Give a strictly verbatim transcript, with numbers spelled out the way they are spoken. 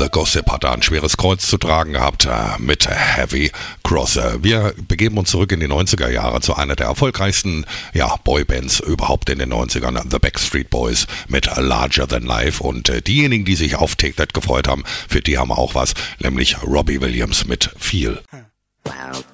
Gossip hat da ein schweres Kreuz zu tragen gehabt äh, mit Heavy Cross. Wir begeben uns zurück in die neunziger Jahre zu einer der erfolgreichsten ja, Boybands überhaupt in den neunzigern, The Backstreet Boys mit Larger Than Life. Und äh, diejenigen, die sich auf Take That gefreut haben, für die haben wir auch was, nämlich Robbie Williams mit Feel.